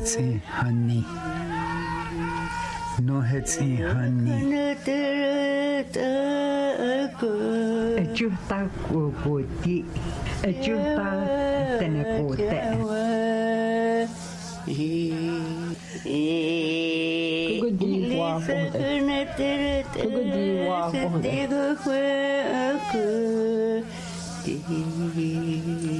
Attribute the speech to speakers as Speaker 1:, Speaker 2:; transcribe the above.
Speaker 1: Nohetsi honey. Nohetsi honey.
Speaker 2: Ejuhta kuuti. Ejuhta tänne kuute. Koko diiwaa kohde. Koko diiwaa kohde.